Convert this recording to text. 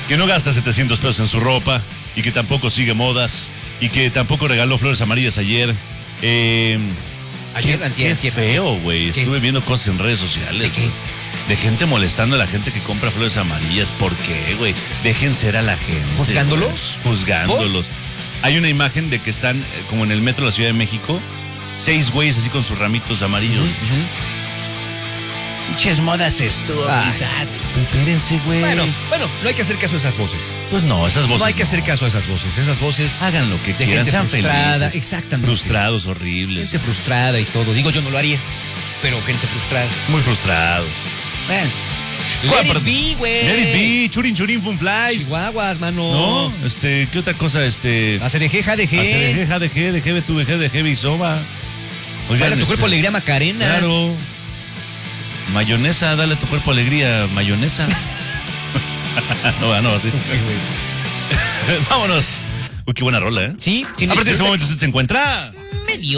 que no gasta 700 pesos en su ropa y que tampoco sigue modas y que tampoco regaló flores amarillas ayer. Qué feo, güey. Estuve viendo cosas en redes sociales. ¿De qué? De gente molestando a la gente que compra flores amarillas. ¿Por qué, güey? Dejen ser a la gente. ¿Juzgándolos? Juzgándolos. Hay una imagen de que están como en el metro de la Ciudad de México, 6 güeyes así con sus ramitos amarillos. Pinches modas estúpidas. Espérense, güey. Bueno, no hay que hacer caso a esas voces. Pues no, esas voces. No hay que hacer caso a esas voces. Esas voces. Hagan lo que de quieran, gente sean frustrada, felices. exactamente. Frustrados, horribles. Gente frustrada y todo. Digo, yo no lo haría, pero gente frustrada. Muy frustrados. Bueno. ¿Cuál Let it parte? be, güey. Let it be, churin, churin, fun flies. Chihuahuas, mano. No, ¿qué otra cosa? Acerejeja de G. Acerejeja de G, de G, de tu, de G, de G, bisoba. Dale a tu cuerpo alegría, Macarena. Claro. Mayonesa, dale a tu cuerpo alegría, mayonesa. no, así. Vámonos. Uy, qué buena rola, ¿eh? Sí. A partir de ese momento usted se encuentra medio